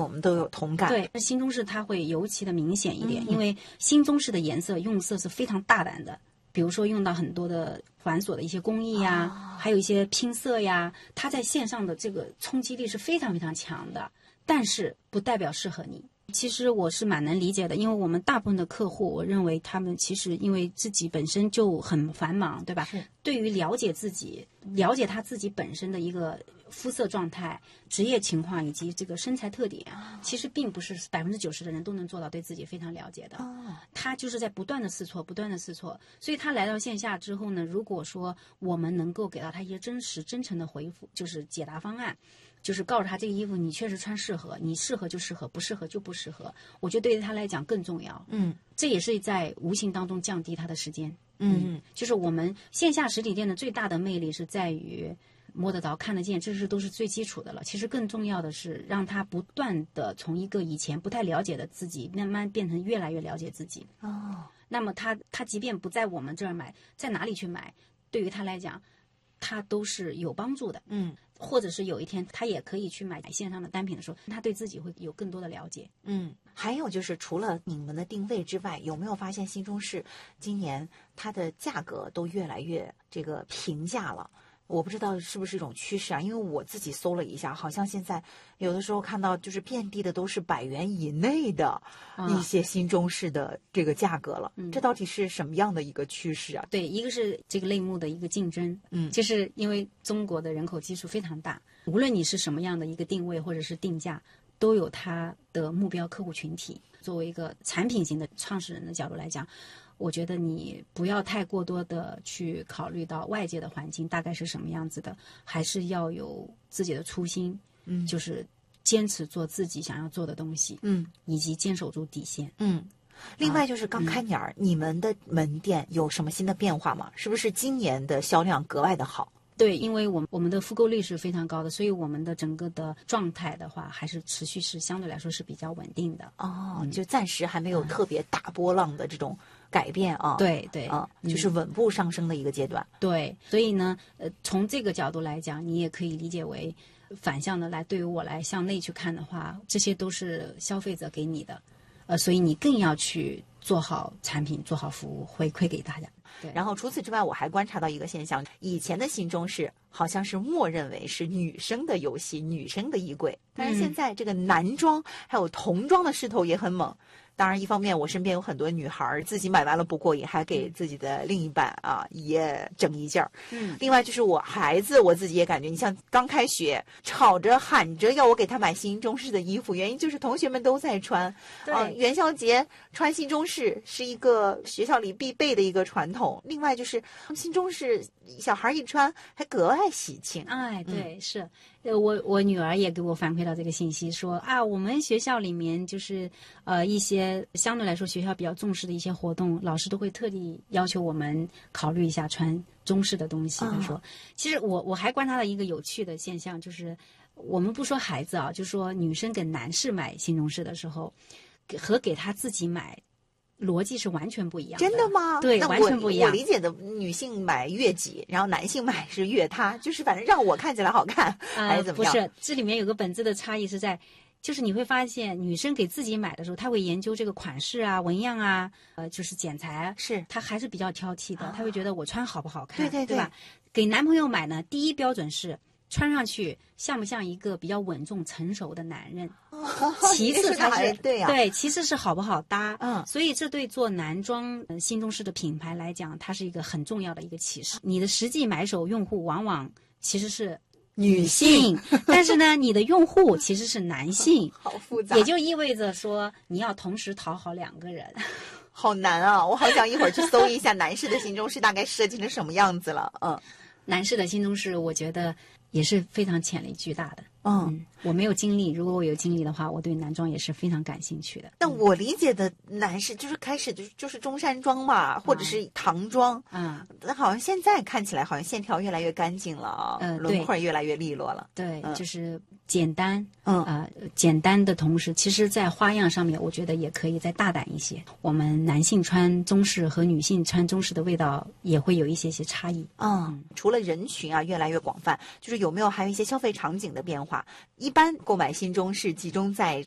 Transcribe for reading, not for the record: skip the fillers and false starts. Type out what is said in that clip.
我们都有同感。 对，新中式它会尤其的明显一点，因为新中式的颜色用色是非常大胆的，比如说用到很多的繁琐的一些工艺呀，还有一些拼色呀，它在线上的这个冲击力是非常非常强的，但是不代表适合你。其实我是蛮能理解的，因为我们大部分的客户，我认为他们其实因为自己本身就很繁忙，对吧？对于了解自己，了解他自己本身的一个肤色状态、职业情况以及这个身材特点，其实并不是90%的人都能做到对自己非常了解的。他就是在不断的试错，不断的试错。所以他来到线下之后呢，如果说我们能够给到他一些真诚的回复，就是解答方案。就是告诉他这个衣服你确实穿适合，你适合就适合，不适合就不适合。我觉得对于他来讲更重要。这也是在无形当中降低他的时间。就是我们线下实体店的最大的魅力是在于摸得着、看得见，这都是最基础的了。其实更重要的是让他不断的从一个以前不太了解的自己，慢慢变成越来越了解自己。那么他即便不在我们这儿买，在哪里去买，对于他来讲，他都是有帮助的。或者是有一天他也可以去买线上的单品的时候，他对自己会有更多的了解。 还有就是除了你们的定位之外，有没有发现新中式今年它的价格都越来越这个平价了？我不知道是不是一种趋势啊，因为我自己搜了一下，好像现在有的时候看到就是遍地的都是100元以内的一些新中式的这个价格了。这到底是什么样的一个趋势啊？ 对，一个是这个类目的一个竞争，就是因为中国的人口基数非常大，无论你是什么样的一个定位或者是定价，都有它的目标客户群体。作为一个产品型的创始人的角度来讲，我觉得你不要太过多的去考虑到外界的环境大概是什么样子的，还是要有自己的初心，就是坚持做自己想要做的东西，以及坚守住底线。 另外就是刚开年你们的门店有什么新的变化吗？是不是今年的销量格外的好？ 对，因为我们的复购率是非常高的，所以我们的整个的状态的话，还是持续是相对来说是比较稳定的。 就暂时还没有特别大波浪的这种改变啊。 对， 就是稳步上升的一个阶段。 对，所以呢，从这个角度来讲，你也可以理解为反向的来，对于我来向内去看的话，这些都是消费者给你的，所以你更要去做好产品，做好服务，回馈给大家。对， 然后除此之外，我还观察到一个现象，以前的新中式好像是默认为是女生的游戏、女生的衣柜，但是现在这个男装还有童装的势头也很猛。当然一方面我身边有很多女孩自己买完了不过瘾，还给自己的另一半也整一件儿。另外就是我孩子，我自己也感觉，你像刚开学吵着喊着要我给他买新中式的衣服，原因就是同学们都在穿。元宵节穿新中式是一个学校里必备的一个传统。另外就是新中式小孩一穿还格外喜庆。 对，是我女儿也给我反馈到这个信息，说我们学校里面就是一些相对来说学校比较重视的一些活动，老师都会特地要求我们考虑一下穿中式的东西。他说，其实我还观察到一个有趣的现象，就是我们不说孩子就说女生给男士买新中式的时候，和给他自己买逻辑是完全不一样的。 真的吗？ 对，完全不一样。 我理解的女性买悦己，然后男性买是悦他，就是反正让我看起来好看，还是怎么样？ 不是，这里面有个本质的差异是在，就是你会发现女生给自己买的时候，她会研究这个款式纹样就是剪裁， 是她还是比较挑剔的，她会觉得我穿好不好看， 对吧？给男朋友买呢，第一标准是穿上去像不像一个比较稳重成熟的男人，其次才是对，其次是好不好搭。所以这对做男装新中式的品牌来讲，它是一个很重要的一个启示。你的实际买手用户往往其实是女性，但是呢，你的用户其实是男性， 好复杂， 也就意味着说你要同时讨好两个人。 好难啊！我好想一会儿去搜一下男士的新中式大概设计成什么样子了。 男士的新中式我觉得也是非常潜力巨大的。我没有经历，如果我有经历的话，我对男装也是非常感兴趣的。 但我理解的男士就是开始就是中山装嘛，或者是唐装。但好像现在看起来好像线条越来越干净了轮廓越来越利落了。 对，就是简单。简单的同时，其实在花样上面我觉得也可以再大胆一些。我们男性穿中式和女性穿中式的味道也会有一些差异。 除了人群越来越广泛，就是有没有还有一些消费场景的变化？一般购买新中式集中在